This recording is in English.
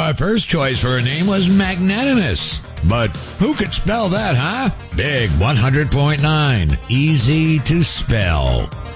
our first choice for a name was Magnanimous. But who could spell that, huh? Big 100.9. Easy to spell.